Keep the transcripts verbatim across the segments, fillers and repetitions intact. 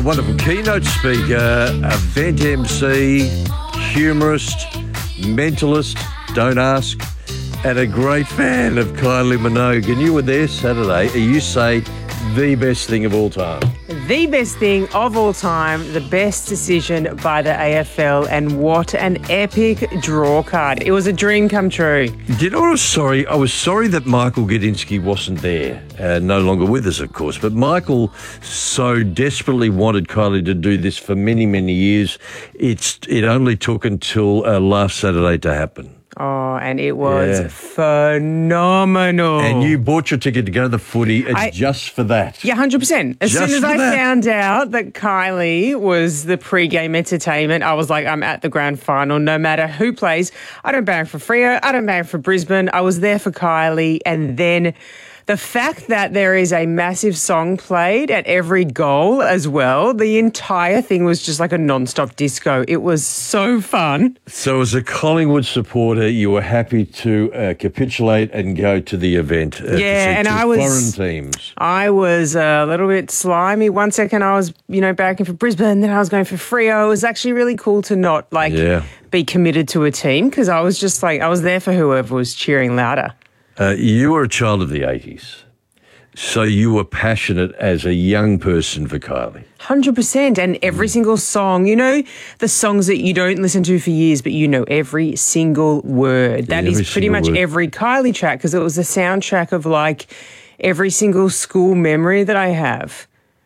Wonderful keynote speaker, event M C, humorist, mentalist, don't ask, and a great fan of Kylie Minogue. And you were there Saturday. You say the best thing of all time. The best thing of all time, the best decision by the A F L, and what an epic draw card. It was a dream come true. Do you know what I was sorry? I was sorry that Michael Gudinski wasn't there, uh, no longer with us, of course, but Michael so desperately wanted Kylie to do this for many, many years. It's It only took until uh, last Saturday to happen. Oh, and it was Yeah. phenomenal. And you bought your ticket to go to the footy. It's I- just for that. Yeah, one hundred percent. As Just soon as for I that. found out that Kylie was the pre-game entertainment, I was like, I'm at the grand final no matter who plays. I don't bang for Freo. I don't bang for Brisbane. I was there for Kylie. And then the fact that there is a massive song played at every goal as well, the entire thing was just like a non-stop disco. It was so fun. So as a Collingwood supporter, you were happy to uh, capitulate and go to the event. Uh, Yeah, to see and two I was- foreign teams. I was a little bit slimy. One second I was, you know, backing for Brisbane, then I was going for Freo. It was actually really cool to not, like, Yeah. be committed to a team because I was just like, I was there for whoever was cheering louder. Uh, you were a child of the eighties, so you were passionate as a young person for Kylie. one hundred percent. And every single song, you know, the songs that you don't listen to for years, but you know every single word. That Every is pretty single much word. every Kylie track because it was the soundtrack of, like, every single school memory that I have.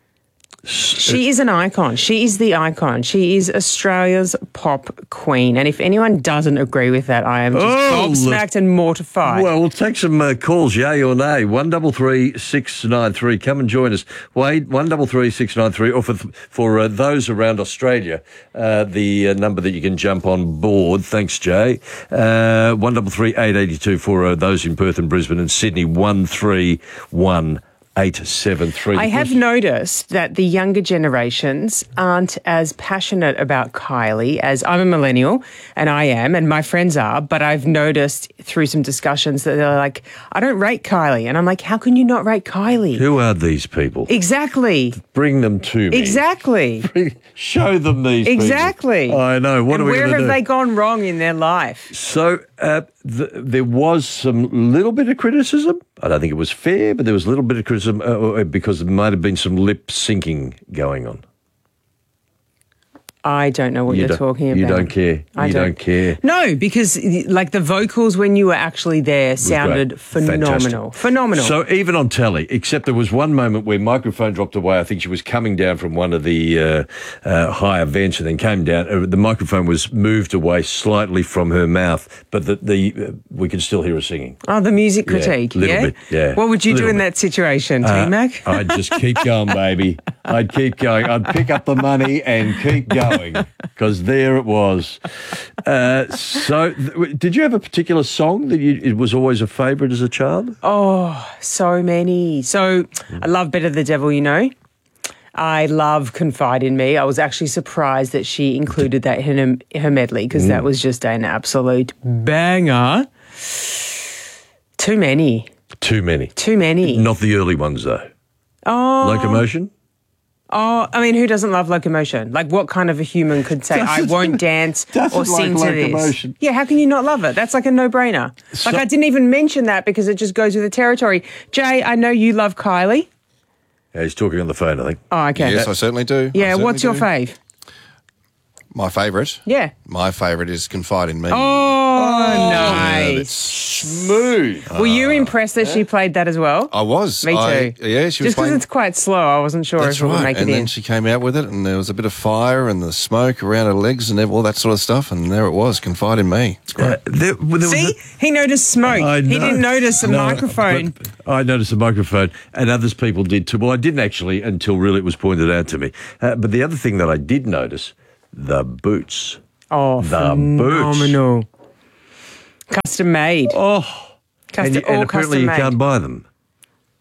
She is an icon. She is the icon. She is Australia's pop queen. And if anyone doesn't agree with that, I am just Oh, gobsmacked and mortified. Well, we'll take some uh, calls, yay or nay. One double three six nine three. Come and join us. Wade, one double three six nine three. Or for for uh, those around Australia, uh, the uh, number that you can jump on board. Thanks, Jay. Uh, one double three eight eighty two for uh, those in Perth and Brisbane and Sydney. One three one. eight seven three. I have noticed that the younger generations aren't as passionate about Kylie as I'm a millennial and I am and my friends are, but I've noticed through some discussions that they're like, I don't rate Kylie. And I'm like, how can you not rate Kylie? Who are these people? Exactly. Bring them to me. Exactly. Show them these Exactly. people. I know. What and are we where going to have do? they gone wrong in their life? So uh, th- there was some little bit of criticism. I don't think it was fair, but there was a little bit of criticism uh, because there might have been some lip syncing going on. I don't know what You you're don't- talking about. You don't care. I you don't. don't, care. No, because like the vocals when you were actually there sounded great. phenomenal. Fantastic. Phenomenal. So even on telly, except there was one moment where microphone dropped away. I think she was coming down from one of the uh, uh, higher vents and then came down. Uh, the microphone was moved away slightly from her mouth, but the, the uh, we could still hear her singing. Oh, the music Yeah, critique, little yeah? bit, yeah. What would you do Little in bit. that situation, Uh, T-Mac? I'd just keep going, baby. I'd keep going. I'd pick up the money and keep going because there it was. Uh, so, th- did you have a particular song that you, it was always a favourite as a child? Oh, so many. So I love Better the Devil, you know. I love Confide in Me. I was actually surprised that she included that in her, her medley because that was just an absolute banger. Too many. Too many. Too many. Not the early ones, though. Oh, Locomotion? oh, I mean, who doesn't love Locomotion? Like, what kind of a human could say, I Doesn't- won't dance doesn't or sing like to Locomotion. this? Yeah, how can you not love it? That's like a no-brainer. So- like, I didn't even mention that because it just goes with the territory. Jay, I know you love Kylie. Yeah, he's talking on the phone, I think. Oh, okay. Yes, I certainly do. I Yeah, certainly what's your do. fave? My favourite? Yeah. My favourite is Confide in Me. Oh, Yeah, nice. that's- Smooth. Were you impressed that she played that as well? I was. Me too. I, yeah, she was Just because playing. it's quite slow, I wasn't sure That's if it would right. make And it then in. she came out with it, and there was a bit of fire and the smoke around her legs and all that sort of stuff. And there it was. Confide in Me. It's great. Uh, there, well, there was See? a- He noticed smoke. I He know. didn't notice the No, microphone. but I noticed the microphone, and others people did too. Well, I didn't actually until really it was pointed out to me. Uh, but the other thing that I did notice, the boots. Oh, The phenomenal. Custom made. Oh, Custom, and, you- all and apparently custom you made. can't buy them.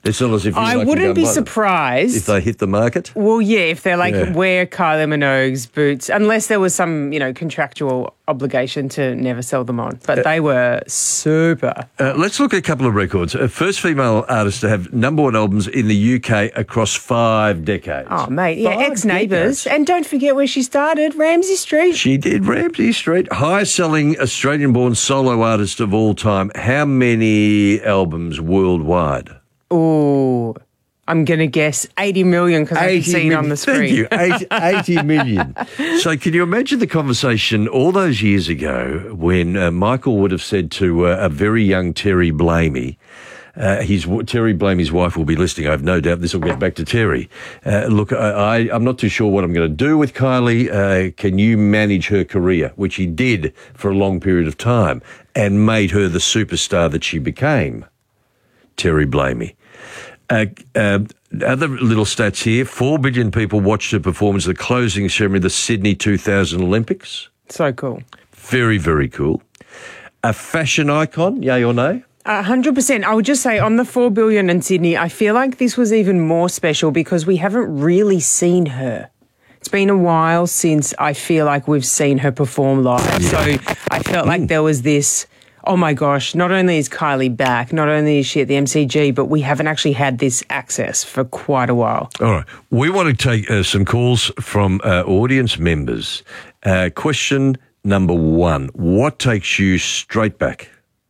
It's not as if you I like, wouldn't be them surprised. if they hit the market. Well, yeah, if they're like, Yeah. wear Kylie Minogue's boots, unless there was some, you know, contractual obligation to never sell them on. But they were super. Uh, let's look at a couple of records. Uh, first female artist to have number one albums in the U K across five decades. Oh, mate. Yeah, Five ex-neighbours. decades. And don't forget where she started, Ramsay Street. She did Ramsay Street. Highest selling Australian-born solo artist of all time. How many albums worldwide? Oh, I'm going to guess eighty million because I can see it on the screen. Thank you. eighty, eighty million. So can you imagine the conversation all those years ago when uh, Michael would have said to uh, a very young Terry Blamey, uh, his Terry Blamey's wife will be listening. I have no doubt this will get back to Terry. Uh, look, I, I, I'm not too sure what I'm going to do with Kylie. Uh, can you manage her career? Which he did for a long period of time and made her the superstar that she became. Terry Blamey. Uh, uh, other little stats here. Four billion people watched her performance at the closing ceremony of the Sydney two thousand Olympics. So cool. Very, very cool. A fashion icon, yay or nay? A hundred percent. I would just say on the four billion in Sydney, I feel like this was even more special because we haven't really seen her. It's been a while since I feel like we've seen her perform live. Yeah. So I felt like there was this, oh my gosh, not only is Kylie back, not only is she at the M C G, but we haven't actually had this access for quite a while. All right. We want to take uh, some calls from uh, audience members. Uh, question number one, what takes you straight back?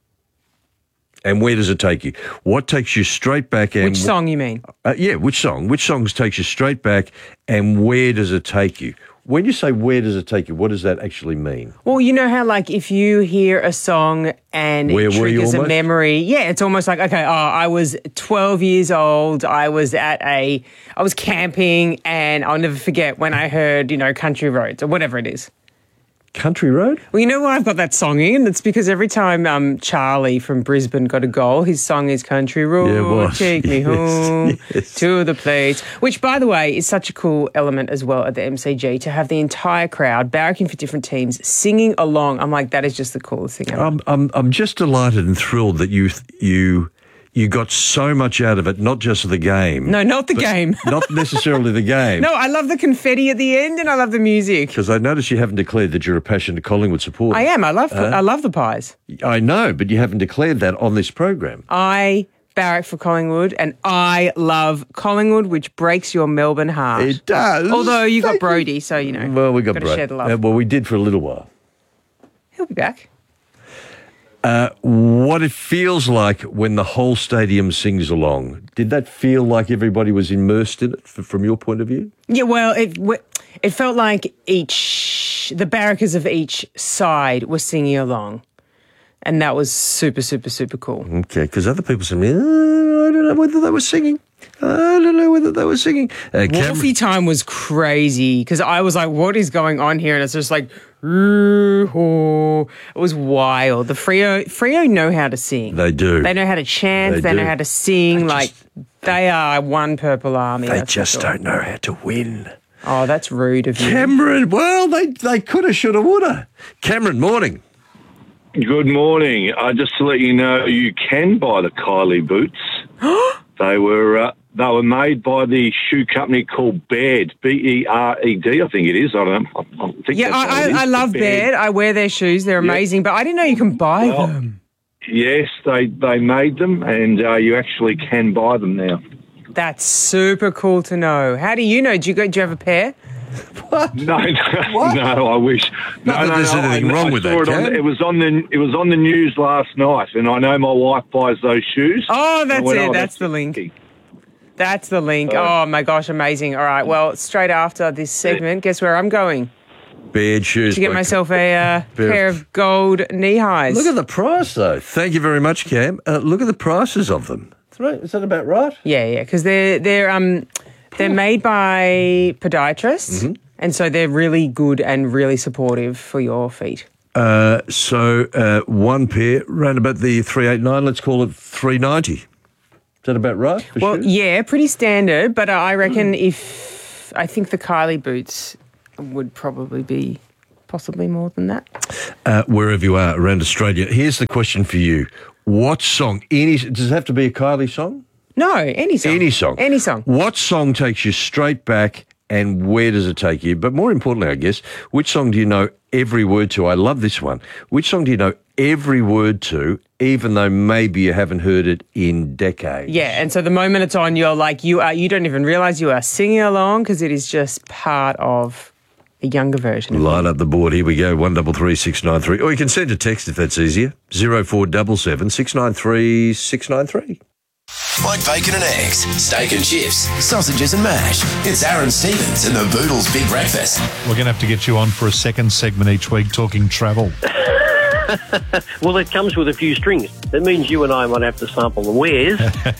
And where does it take you? What takes you straight back? And Which song you mean? Uh, yeah, which song? Which songs takes you straight back and where does it take you? When you say where does it take you, what does that actually mean? Well, you know how like if you hear a song and Where it were you triggers a almost? memory, yeah, it's almost like, okay, oh, I was twelve years old, I was at a, I was camping and I'll never forget when I heard, you know, Country Roads or whatever it is. Country Road? Well, you know why I've got that song in? It's because every time um, Charlie from Brisbane got a goal, his song is Country Road, Yeah, it was. take me Yes, home yes. to the place. Which, by the way, is such a cool element as well at the M C G, to have the entire crowd barracking for different teams, singing along. I'm like, that is just the coolest thing ever. I'm, I'm, I'm just delighted and thrilled that you, you, you got so much out of it, not just the game. no, not the but game. Not necessarily the game. No, I love the confetti at the end and I love the music. Because I noticed you haven't declared that you're a passionate Collingwood supporter. I am. I love I love the Pies. I know, but you haven't declared that on this program. I barrack for Collingwood and I love Collingwood, which breaks your Melbourne heart. It does. Although you got Thank Brody, so, you know. Well, we got gotta Brody. share the love. Uh, well, we did for a little while. He'll be back. Uh, what it feels like when the whole stadium sings along. Did that feel like everybody was immersed in it f- from your point of view? Yeah, well, it it felt like each, the barrackers of each side were singing along. And that was super, super, super cool. Okay, because other people said, oh, I don't know whether they were singing. I don't know whether they were singing. Uh, Cam- Wolfie time was crazy because I was like, what is going on here? And it's just like, it was wild. The Freo, Freo know how to sing. They do. They know how to chant. They They, do. know how to sing. They like, just- they are one purple army. they that's for just sure. don't know how to win. Oh, that's rude of you. Cameron, well, they, they coulda, shoulda, woulda. Cameron, morning. Good morning. Uh, just to let you know, you can buy the Kylie boots. They were uh, they were made by the shoe company called Baird, B E R E D, I think it is. I don't know. I, I think Yeah, that's what it I, is, I, I love Baird. Baird. I wear their shoes. They're amazing. But I didn't know you can buy Well, them. Yes, they they made them, and uh, you actually can buy them now. That's super cool to know. How do you know? Do you go? Do you have a pair? No, no, no. I wish. No, Not that no, there's no, anything I, wrong I with saw that, it on, Cam. it was on the it was on the news last night, and I know my wife buys those shoes. Oh, And I that's went, it. "Oh, That's the link. key." That's the link. Oh my gosh, amazing. All right. Well, straight after this segment, guess where I'm going? Bad shoes. To get by- myself a uh, Pair pair of- of gold knee highs. Look at the price, though. Thank you very much, Cam. Uh, look at the prices of them. That's right. Is that about right? Yeah, yeah, because they're they're um they're made by podiatrists, Mm-hmm. and so they're really good and really supportive for your feet. Uh, so uh, one pair, round about the three eighty-nine, let's call it three ninety. Is that about right? For Well, shoes? yeah, pretty standard, but uh, I Hmm. reckon if I think the Kylie boots would probably be possibly more than that. Uh, wherever you are around Australia, here's the question for you. What song, any, does it have to be a Kylie song? No, any song. Any song. Any song. What song takes you straight back and where does it take you? But more importantly, I guess, which song do you know every word to? I love this one. Which song do you know every word to, even though maybe you haven't heard it in decades? Yeah, and so the moment it's on, you're like, you are, you don't even realise you are singing along because it is just part of a younger version. Line up the board. Here we go. One double three six nine three. Or you can send a text if that's easier. Zero four double seven six nine three six nine three. Like bacon and eggs, steak and chips, sausages and mash. It's Aaron Stevens and the Boodles Big Breakfast. We're going to have to get you on for a second segment each week talking travel. Well, it comes with a few strings. That means you and I might have to sample the wares.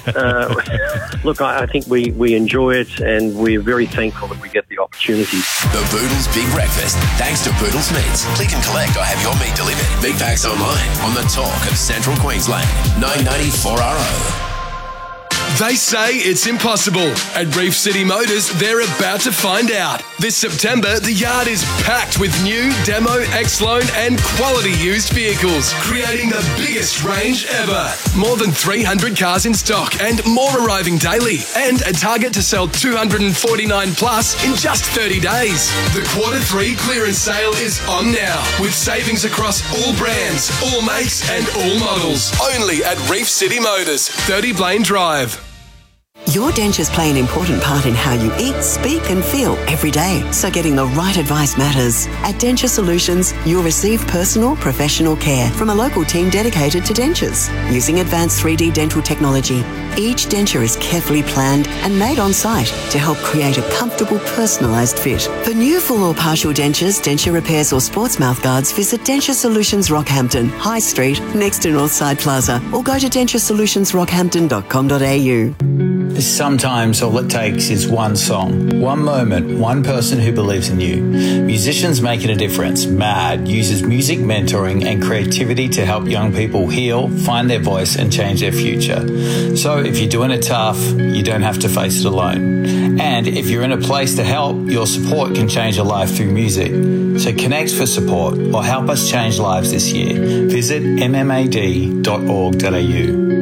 uh, look, I, I think we, we enjoy it and we're very thankful that we get the opportunity. The Boodles Big Breakfast, thanks to Boodles Meats. Click and collect or have your meat delivered. Big packs online on the talk of Central Queensland. nine ninety-four R O. They say it's impossible. At Reef City Motors, they're about to find out. This September, the yard is packed with new, demo, X-Loan and quality used vehicles, creating the biggest range ever. More than three hundred cars in stock and more arriving daily. And a target to sell two hundred forty-nine plus in just thirty days. The quarter three clearance sale is on now, with savings across all brands, all makes and all models. Only at Reef City Motors, thirty Blaine Drive. Your dentures play an important part in how you eat, speak and feel every day. So getting the right advice matters. At Denture Solutions, you'll receive personal, professional care from a local team dedicated to dentures. Using advanced three D dental technology, each denture is carefully planned and made on site to help create a comfortable, personalised fit. For new full or partial dentures, denture repairs or sports mouth guards, visit Denture Solutions Rockhampton, High Street, next to Northside Plaza, or go to denture solutions rockhampton dot com dot a u. Sometimes all it takes is one song, one moment, one person who believes in you. Musicians Making a Difference, MAD, uses music mentoring and creativity to help young people heal, find their voice and change their future. So if you're doing it tough, you don't have to face it alone. And if you're in a place to help, your support can change a life through music. So connect for support or help us change lives this year. Visit m m a d dot org dot a u.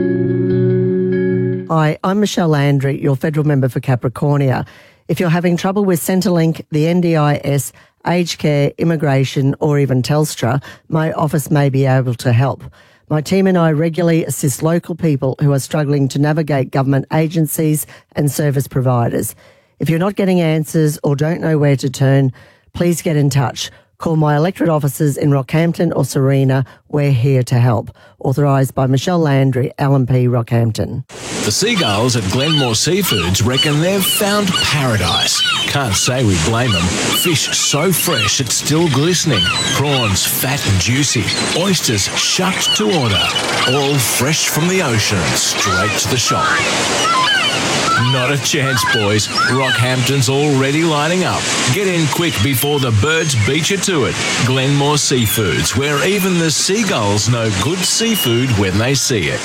Hi, I'm Michelle Landry, your federal member for Capricornia. If you're having trouble with Centrelink, the N D I S, aged care, immigration or even Telstra, my office may be able to help. My team and I regularly assist local people who are struggling to navigate government agencies and service providers. If you're not getting answers or don't know where to turn, please get in touch. Call my electorate offices in Rockhampton or Serena. We're here to help. Authorised by Michelle Landry, L M P Rockhampton. The seagulls at Glenmore Seafoods reckon they've found paradise. Can't say we blame them. Fish so fresh it's still glistening. Prawns fat and juicy. Oysters shucked to order. All fresh from the ocean, straight to the shop. Not a chance, boys. Rockhampton's already lining up. Get in quick before the birds beat you to it. Glenmore Seafoods, where even the seagulls know good seafood when they see it.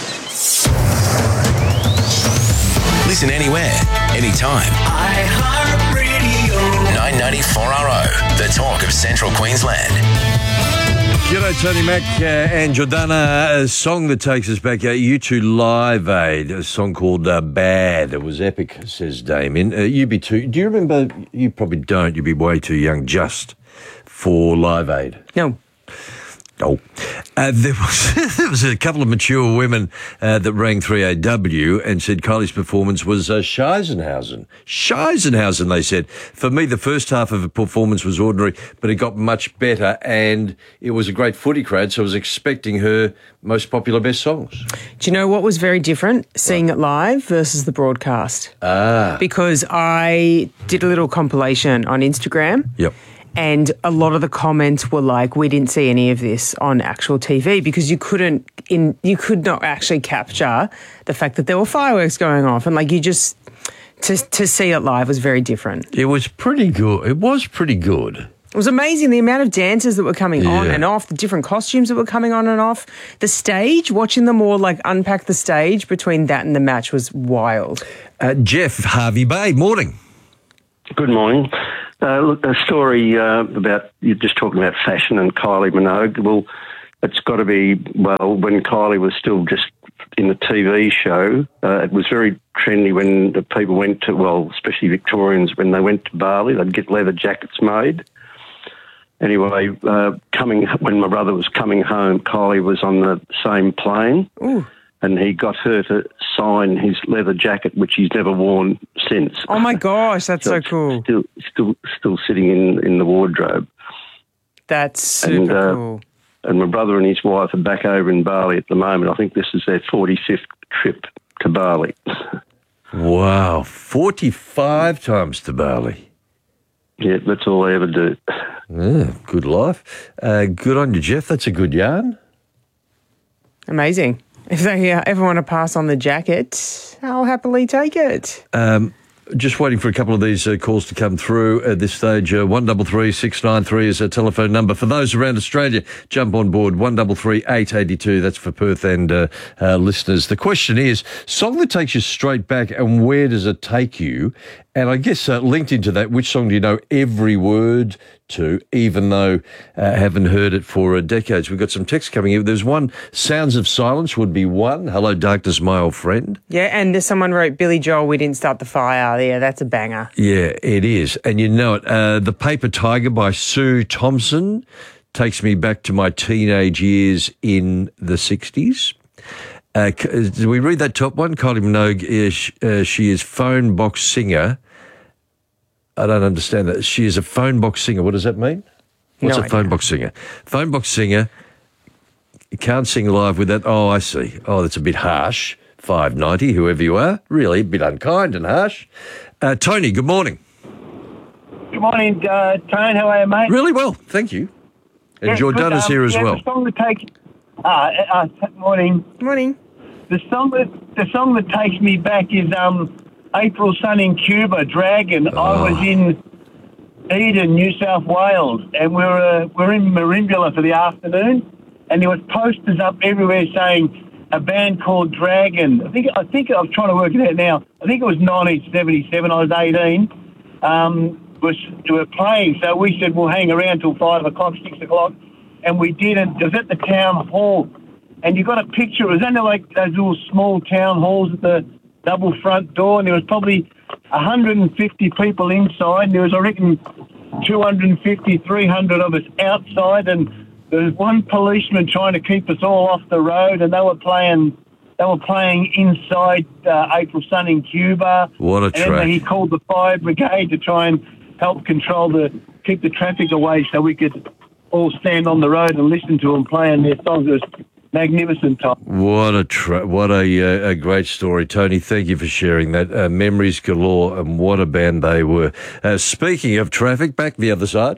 Listen anywhere, anytime. iHeartRadio. nine ninety-four R O, the talk of Central Queensland. G'day, Tony Mac uh, and Jordana. A song that takes us back. Uh, U two Live Aid, a song called uh, Bad. It was epic, says Damien. Uh, U B two, do you remember? You probably don't. You'd be way too young just for Live Aid. No. No. Uh, there was there was a couple of mature women uh, that rang three A W and said Kylie's performance was uh, Scheisenhausen. Scheisenhausen, they said. For me, the first half of the performance was ordinary, but it got much better, and it was a great footy crowd, so I was expecting her most popular best songs. Do you know what was very different, seeing it live versus the broadcast? Ah. Because I did a little compilation on Instagram. Yep. And a lot of the comments were like, we didn't see any of this on actual T V because you couldn't, in you could not actually capture the fact that there were fireworks going off. And like you just, to to see it live was very different. It was pretty good. It was pretty good. It was amazing, the amount of dancers that were coming Yeah. on and off, the different costumes that were coming on and off. The stage, watching them all like unpack the stage between that and the match was wild. Uh, Jeff, Harvey Bay, morning. Good morning. Uh, look, a story uh, about, you're just talking about fashion and Kylie Minogue. Well, it's got to be, well, when Kylie was still just in the T V show. Uh, it was very trendy when the people went to, well, especially Victorians, when they went to Bali, they'd get leather jackets made. Anyway, uh, coming when my brother was coming home, Kylie was on the same plane. Ooh. And he got her to sign his leather jacket, which he's never worn since. Oh my gosh, that's so, it's cool. Still, still, still sitting in, in the wardrobe. That's super and, uh, cool. And my brother and his wife are back over in Bali at the moment. I think this is their forty-fifth trip to Bali. Wow, forty-five times to Bali. Yeah, that's all they ever do. Yeah, good life. Uh, good on you, Jeff. That's a good yarn. Amazing. If they uh, ever want to pass on the jacket, I'll happily take it. Um, just waiting for a couple of these uh, calls to come through at this stage. Uh, one double three six nine three is a telephone number. For those around Australia, jump on board. One double three eight eighty two. That's for Perth and uh, uh, listeners. The question is: song that takes you straight back, and where does it take you? And I guess uh, linked into that, which song do you know every word to, even though uh, haven't heard it for uh, decades? We've got some text coming in. There's one, Sounds of Silence would be one. Hello, Darkness, my old friend. Yeah, and someone wrote, Billy Joel, We Didn't Start the Fire. Yeah, that's a banger. Yeah, it is. And you know it. Uh, the Paper Tiger by Sue Thompson takes me back to my teenage years in the sixties. Uh, did we read that top one? Kylie Minogue, is, uh, she is phone box singer. I don't understand that. She is a phone box singer. What does that mean? What's No a phone idea. box singer? Phone box singer, can't sing live with that. Oh, I see. Oh, that's a bit harsh. five ninety, whoever you are. Really, a bit unkind and harsh. Uh, Tony, good morning. Good morning, uh, Tone. How are you, mate? Really well, thank you. And Yeah, Jordana's good, um, here as yeah, well. The song that takes, uh, uh, morning. Morning. The song that the song that takes me back is um, April Sun in Cuba, Dragon. Oh. I was in Eden, New South Wales, and we we're uh, we're in Merimbula for the afternoon, and there was posters up everywhere saying a band called Dragon. I think I think I'm trying to work it out now. I think it was nineteen seventy-seven. I was eighteen. Um, was we were playing, so we said we'll hang around till five o'clock, six o'clock, and we did it. It was at the town hall, and you got a picture. It was only like those little small town halls at the double front door, and there was probably one hundred fifty people inside, and there was, I reckon, two hundred fifty, three hundred of us outside, and there was one policeman trying to keep us all off the road, and they were playing they were playing inside uh, April Sun in Cuba. What a and track. then he called the fire brigade to try and help control the, keep the traffic away so we could all stand on the road and listen to them playing their songs. It was magnificent, Tom. What a tra- what a uh, a great story, Tony. Thank you for sharing that. Uh, memories galore, and what a band they were. Uh, speaking of traffic, back the other side.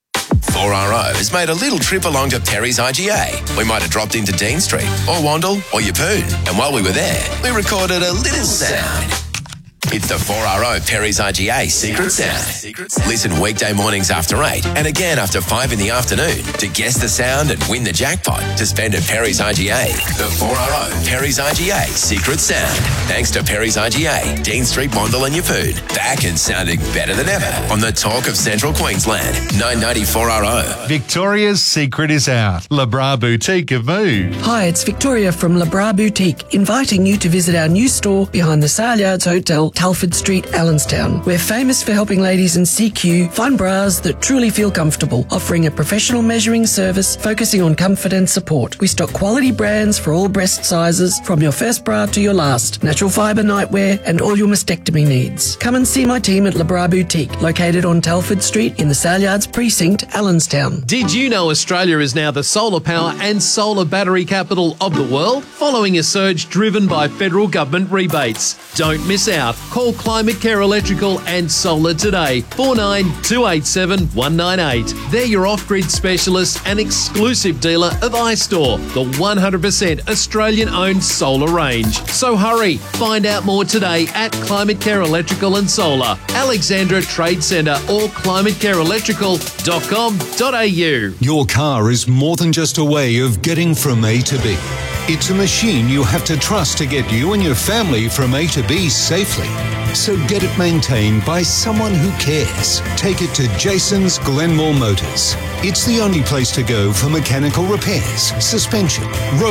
four R O has made a little trip along to Perry's I G A. We might have dropped into Dean Street, or Wandle, or Yeppoon. And while we were there, we recorded a little sound. It's the four R O Perry's I G A Secret Sound. Listen weekday mornings after eight and again after five in the afternoon to guess the sound and win the jackpot to spend at Perry's I G A. The four R O Perry's I G A Secret Sound. Thanks to Perry's I G A, Dean Street, Wandle and Yeppoon. Back and sounding better than ever on the talk of Central Queensland. nine ninety-four R O. Victoria's secret is out. Labra Boutique have moved. Hi, it's Victoria from Labra Boutique, inviting you to visit our new store behind the Saleyards Hotel, Telford Street, Allenstown. We're famous for helping ladies in C Q find bras that truly feel comfortable, offering a professional measuring service focusing on comfort and support. We stock quality brands for all breast sizes, from your first bra to your last, natural fibre nightwear, and all your mastectomy needs. Come and see my team at Labra Boutique, located on Telford Street in the Saleyards Precinct, Allenstown. Did you know Australia is now the solar power and solar battery capital of the world, following a surge driven by federal government rebates? Don't miss out. Call Climate Care Electrical and Solar today, four nine two eight seven one nine eight. They're your off-grid specialist and exclusive dealer of iStore, the one hundred percent Australian-owned solar range. So hurry, find out more today at Climate Care Electrical and Solar, Alexandra Trade Centre, or climate care electrical dot com dot a u. Your car is more than just a way of getting from A to B. It's a machine you have to trust to get you and your family from A to B safely. So get it maintained by someone who cares. Take it to Jason's Glenmore Motors. It's the only place to go for mechanical repairs, suspension, roadworthiness,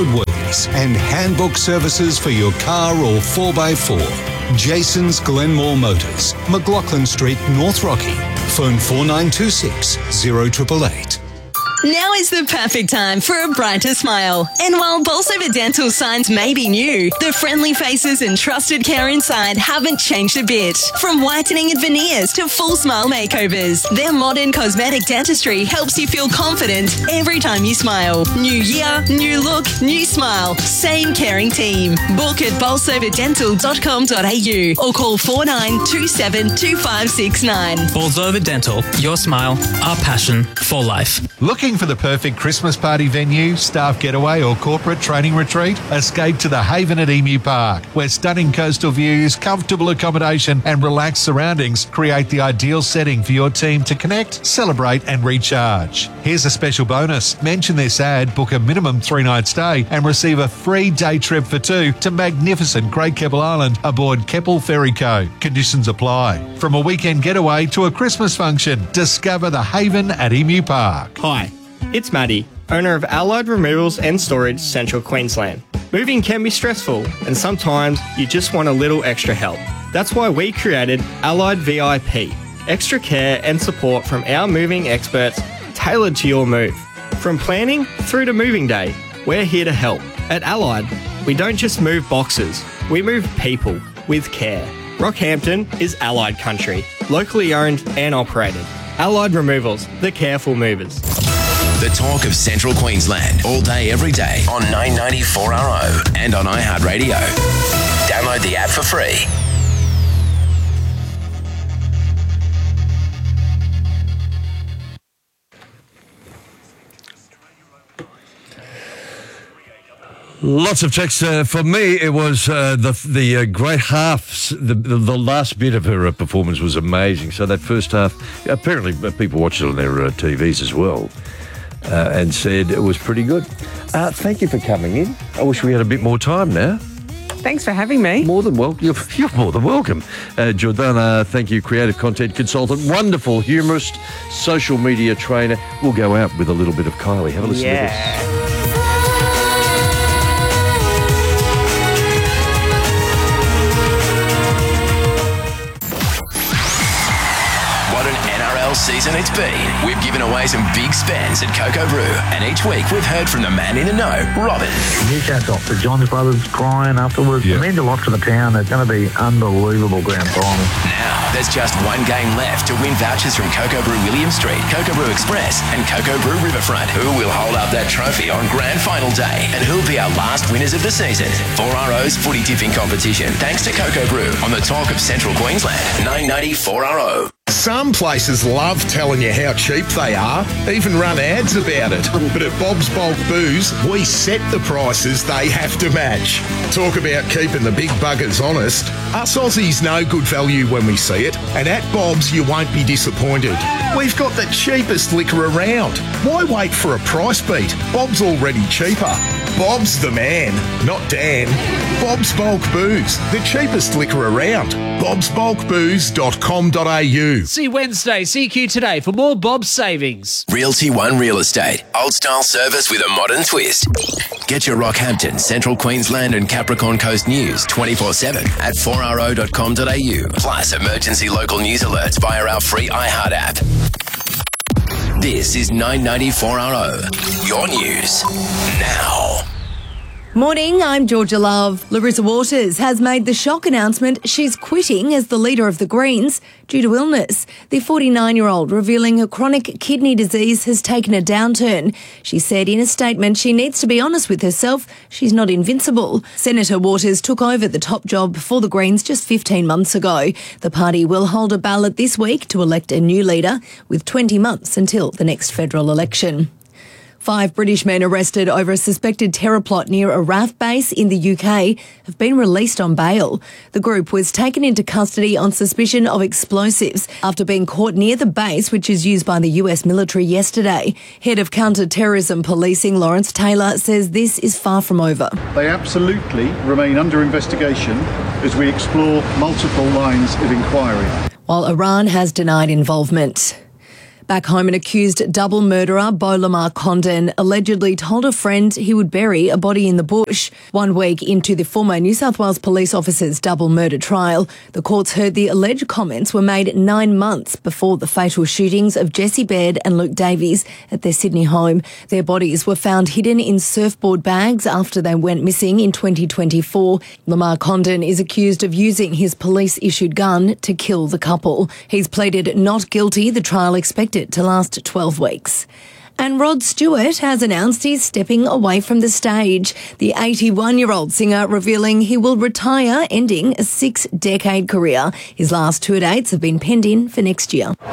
batteries, and handbook services for your car or four by four. Jason's Glenmore Motors, McLaughlin Street, North Rocky. Phone four nine two six, zero eight eight eight. Now is the perfect time for a brighter smile. And while Bolsover Dental signs may be new, the friendly faces and trusted care inside haven't changed a bit. From whitening and veneers to full smile makeovers, their modern cosmetic dentistry helps you feel confident every time you smile. New year, new look, new smile. Same caring team. Book at bolsover dental dot com dot a u or call four nine two seven two five six nine. Bolsover Dental, your smile, our passion for life. Looking for the perfect Christmas party venue, staff getaway or corporate training retreat? Escape to the Haven at Emu Park, where stunning coastal views, comfortable accommodation and relaxed surroundings create the ideal setting for your team to connect, celebrate and recharge. Here's a special bonus. Mention this ad, book a minimum three-night stay and receive a free day trip for two to magnificent Great Keppel Island aboard Keppel Ferry Co. Conditions apply. From a weekend getaway to a Christmas function, discover the Haven at Emu Park. Hi, it's Maddie, owner of Allied Removals and Storage, Central Queensland. Moving can be stressful, and sometimes you just want a little extra help. That's why we created Allied V I P, extra care and support from our moving experts tailored to your move. From planning through to moving day, we're here to help. At Allied, we don't just move boxes, we move people with care. Rockhampton is Allied country, locally owned and operated. Allied Removals, the careful movers. The talk of Central Queensland, all day, every day on nine ninety four R O and on iHeartRadio. Download the app for free. Lots of texts. Uh, for me, it was uh, the the uh, great halves. The, the the last bit of her uh, performance was amazing. So that first half, apparently people watched it on their uh, T Vs as well, uh, and said it was pretty good. Uh, thank you for coming in. I wish we had a bit more time now. Thanks for having me. More than welcome. You're, you're more than welcome. Uh, Jordana, thank you, creative content consultant, wonderful humorist, social media trainer. We'll go out with a little bit of Kylie. Have a listen yeah. to this. Season it's been. We've given away some big spends at Coco Brew, and each week we've heard from the man in the know, Robin. Newcastle, the Johns brothers crying afterwards. Yeah. It means a lot to the town. It's going to be unbelievable grand final. Now, there's just one game left to win vouchers from Coco Brew William Street, Coco Brew Express, and Coco Brew Riverfront. Who will hold up that trophy on grand final day, and who'll be our last winners of the season? four R O's footy tipping competition, thanks to Coco Brew on the talk of Central Queensland, nine ninety four R O. Some places love telling you how cheap they are, even run ads about it. But at Bob's Bulk Booze, we set the prices they have to match. Talk about keeping the big buggers honest. Us Aussies know good value when we see it, and at Bob's you won't be disappointed. We've got the cheapest liquor around. Why wait for a price beat? Bob's already cheaper. Bob's the man, not Dan. Bob's Bulk Booze, the cheapest liquor around. bobs bulk booze dot com dot a u. See Wednesday, C Q today for more Bob's savings. Realty One Real Estate. Old style service with a modern twist. Get your Rockhampton, Central Queensland and Capricorn Coast news twenty-four seven at four r o dot com dot a u. Plus emergency local news alerts via our free iHeart app. This is nine ninety-four R O. Your news now. Morning, I'm Georgia Love. Larissa Waters has made the shock announcement she's quitting as the leader of the Greens due to illness. The forty-nine-year-old revealing her chronic kidney disease has taken a downturn. She said in a statement she needs to be honest with herself. She's not invincible. Senator Waters took over the top job for the Greens just fifteen months ago. The party will hold a ballot this week to elect a new leader with twenty months until the next federal election. Five British men arrested over a suspected terror plot near a R A F base in the U K have been released on bail. The group was taken into custody on suspicion of explosives after being caught near the base, which is used by the U S military yesterday. Head of Counter-Terrorism Policing, Lawrence Taylor, says this is far from over. They absolutely remain under investigation as we explore multiple lines of inquiry. While Iran has denied involvement. Back home, an accused double murderer, Beau Lamar Condon, allegedly told a friend he would bury a body in the bush. One week into the former New South Wales police officer's double murder trial, the courts heard the alleged comments were made nine months before the fatal shootings of Jesse Baird and Luke Davies at their Sydney home. Their bodies were found hidden in surfboard bags after they went missing in twenty twenty-four. Lamar Condon is accused of using his police-issued gun to kill the couple. He's pleaded not guilty. The trial expected to last twelve weeks. And Rod Stewart has announced he's stepping away from the stage. The eighty-one-year-old singer revealing he will retire, ending a six-decade career. His last tour dates have been penned in for next year. four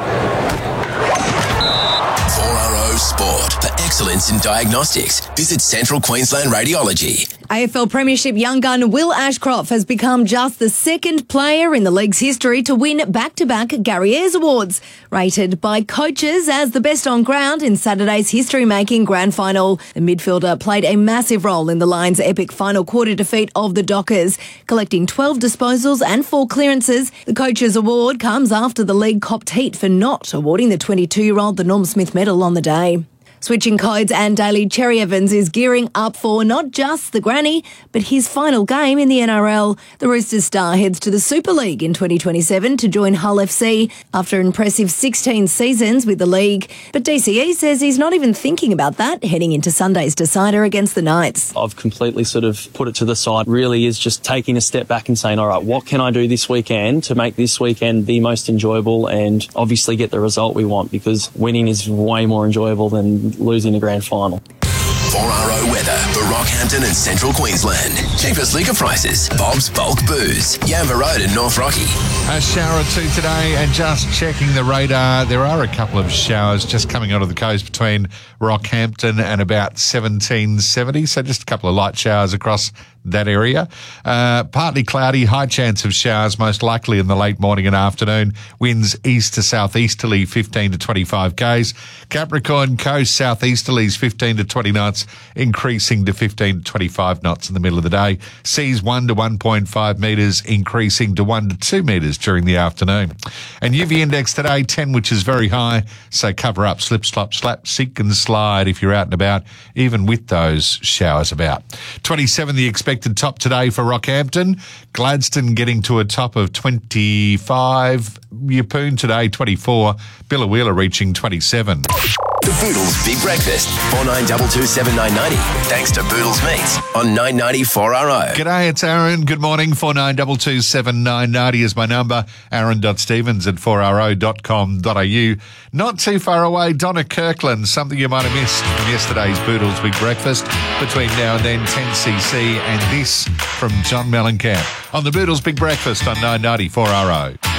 R O Sport. For excellence in diagnostics, visit Central Queensland Radiology. A F L Premiership young gun Will Ashcroft has become just the second player in the league's history to win back-to-back Gary Ayres Awards, rated by coaches as the best on ground in Saturday's history-making grand final. The midfielder played a massive role in the Lions' epic final quarter defeat of the Dockers, collecting twelve disposals and four clearances. The coaches' award comes after the league copped heat for not awarding the twenty-two-year-old the Norm Smith Medal on the day. Switching codes and daily, Cherry Evans is gearing up for not just the granny, but his final game in the N R L. The Roosters star heads to the Super League in twenty twenty-seven to join Hull F C after an impressive sixteen seasons with the league. But D C E says he's not even thinking about that heading into Sunday's decider against the Knights. I've completely sort of put it to the side. Really is just taking a step back and saying, all right, what can I do this weekend to make this weekend the most enjoyable and obviously get the result we want, because winning is way more enjoyable than losing a grand final. four R O weather for Rockhampton and Central Queensland. Cheapest liquor prices. Bob's Bulk Booze. Yamba Road in North Rocky. A shower or two today, and just checking the radar, there are a couple of showers just coming onto the coast between Rockhampton and about seventeen seventy, so just a couple of light showers across that area. Uh, partly cloudy, high chance of showers, most likely in the late morning and afternoon. Winds east to southeasterly, fifteen to twenty-five k's. Capricorn Coast, southeasterlies, fifteen to twenty knots, increasing to fifteen to twenty-five knots in the middle of the day. Seas one to one point five metres, increasing to one to two metres during the afternoon. And U V index today, ten, which is very high, so cover up, slip, slop, slap, sink and slide if you're out and about, even with those showers about. twenty-seven, the expected top today for Rockhampton. Gladstone getting to a top of twenty-five. Yeppoon today, twenty-four. Billawheeler reaching twenty-seven. The Boodles Big Breakfast. four nine two two seven nine nine zero. Thanks to Boodles Meats on nine ninety four R O. G'day, it's Aaron. Good morning. four nine two two seven nine nine zero is my number. Aaron dot Stevens at four r o dot com dot a u. Not too far away, Donna Kirkland. Something you might have missed from yesterday's Boodles Big Breakfast. Between now and then, ten C C and this from John Mellencamp on the Boodles Big Breakfast on nine ninety four R O.